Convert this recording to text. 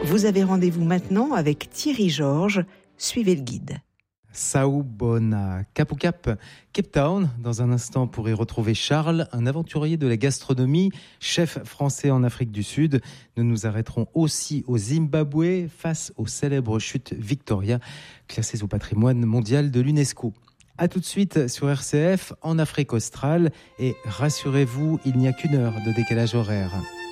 Vous avez rendez-vous maintenant avec Thierry Georges. Suivez le guide. Saubona, Cap au Cap, Cape Town. Dans un instant, vous pourrez retrouver Charles, un aventurier de la gastronomie, chef français en Afrique du Sud. Nous nous arrêterons aussi au Zimbabwe face aux célèbres chutes Victoria, classées au patrimoine mondial de l'UNESCO. A tout de suite sur RCF, en Afrique australe. Et rassurez-vous, il n'y a qu'une heure de décalage horaire.